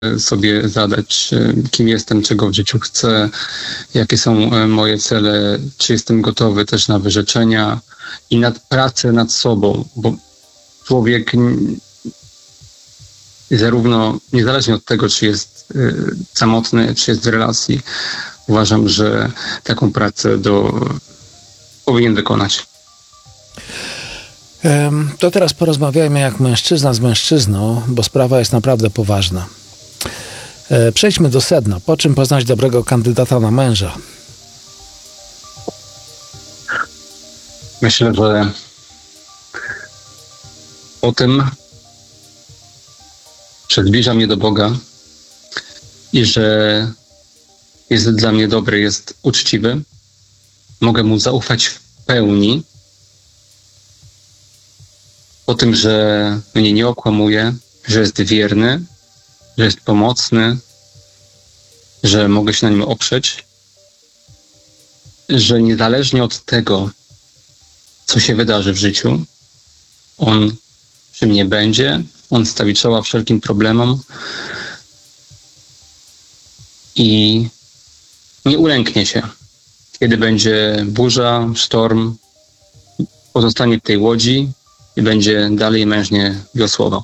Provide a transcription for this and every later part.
sobie zadać, kim jestem, czego w życiu chcę, jakie są moje cele, czy jestem gotowy też na wyrzeczenia i nad pracę nad sobą, bo człowiek zarówno niezależnie od tego, czy jest samotny, czy jest w relacji, uważam, że taką pracę powinien wykonać. To teraz porozmawiajmy jak mężczyzna z mężczyzną, bo sprawa jest naprawdę poważna. Przejdźmy do sedna. Po czym poznać dobrego kandydata na męża? Myślę, że po tym, że zbliża mnie do Boga i że jest dla mnie dobry, jest uczciwy, mogę mu zaufać w pełni. Po tym, że mnie nie okłamuje, że jest wierny, że jest pomocny, że mogę się na nim oprzeć, że niezależnie od tego, co się wydarzy w życiu, on przy mnie będzie, on stawi czoła wszelkim problemom i nie ulęknie się. Kiedy będzie burza, sztorm, pozostanie w tej łodzi i będzie dalej mężnie wiosłował.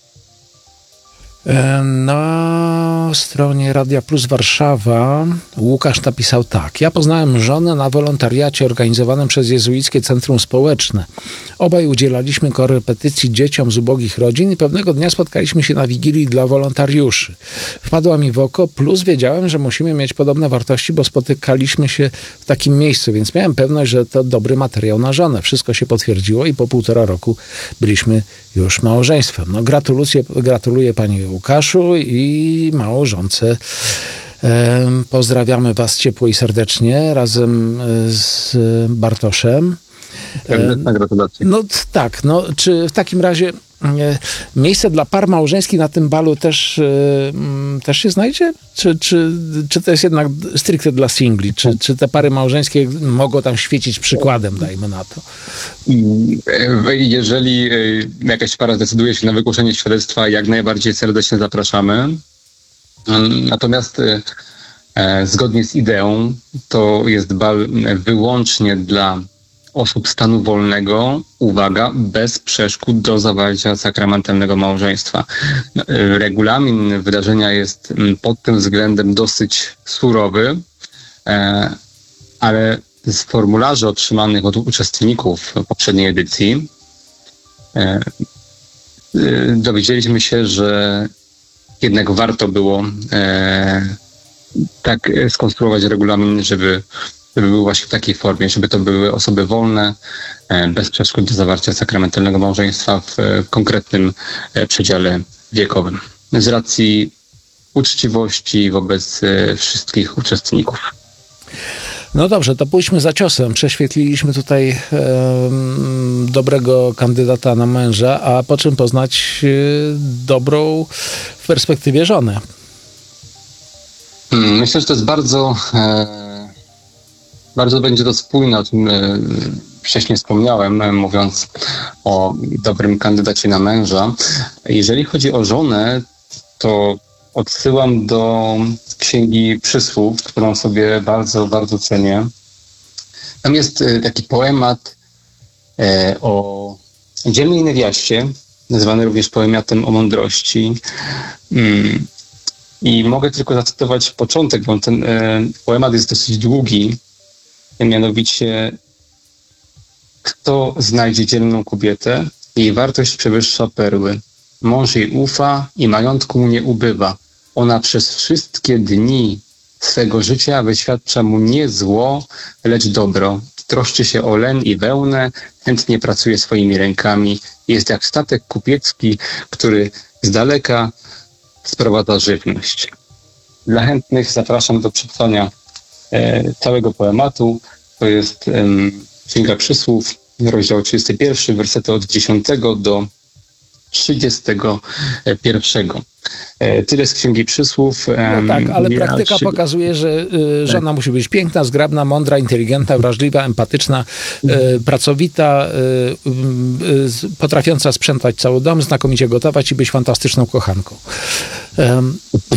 Na stronie Radia Plus Warszawa Łukasz napisał tak. Ja poznałem żonę na wolontariacie organizowanym przez Jezuickie Centrum Społeczne. Obaj udzielaliśmy korepetycji dzieciom z ubogich rodzin i pewnego dnia spotkaliśmy się na wigilii dla wolontariuszy. Wpadła mi w oko, plus wiedziałem, że musimy mieć podobne wartości, bo spotykaliśmy się w takim miejscu, więc miałem pewność, że to dobry materiał na żonę. Wszystko się potwierdziło i po 1,5 roku byliśmy już małżeństwem. No, gratuluję Panie Łukaszu i małżonce. Pozdrawiamy Was ciepło i serdecznie razem z Bartoszem. Gratulacje. No tak, czy w takim razie miejsce dla par małżeńskich na tym balu też się znajdzie? Czy to jest jednak stricte dla singli? Czy te pary małżeńskie mogą tam świecić przykładem, dajmy na to? Jeżeli jakaś para zdecyduje się na wygłoszenie świadectwa, jak najbardziej serdecznie zapraszamy. Natomiast zgodnie z ideą to jest bal wyłącznie dla osób stanu wolnego, uwaga, bez przeszkód do zawarcia sakramentalnego małżeństwa. Regulamin wydarzenia jest pod tym względem dosyć surowy, ale z formularzy otrzymanych od uczestników poprzedniej edycji dowiedzieliśmy się, że jednak warto było tak skonstruować regulamin, żeby był właśnie w takiej formie, żeby to były osoby wolne, bez przeszkód do zawarcia sakramentalnego małżeństwa w konkretnym przedziale wiekowym. Z racji uczciwości wobec wszystkich uczestników. No dobrze, to pójdźmy za ciosem. Prześwietliliśmy tutaj dobrego kandydata na męża, a po czym poznać dobrą w perspektywie żonę? Myślę, że to jest bardzo będzie to spójne, o czym wcześniej wspomniałem, mówiąc o dobrym kandydacie na męża. Jeżeli chodzi o żonę, to odsyłam do Księgi Przysłów, którą sobie bardzo, bardzo cenię. Tam jest taki poemat o dzielnej niewiaście, nazwany również poematem o mądrości. I mogę tylko zacytować początek, bo ten poemat jest dosyć długi. Mianowicie, kto znajdzie dzielną kobietę, jej wartość przewyższa perły. Mąż jej ufa i majątku mu nie ubywa. Ona przez wszystkie dni swego życia wyświadcza mu nie zło, lecz dobro. Troszczy się o len i wełnę, chętnie pracuje swoimi rękami. Jest jak statek kupiecki, który z daleka sprowadza żywność. Dla chętnych zapraszam do przeczytania całego poematu. To jest Księga Przysłów, rozdział 31, wersety od 10 do 31. Tyle z Księgi Przysłów. No tak, ale Ja praktyka pokazuje, że żona musi być piękna, zgrabna, mądra, inteligentna, wrażliwa, empatyczna, pracowita, potrafiąca sprzątać cały dom, znakomicie gotować i być fantastyczną kochanką.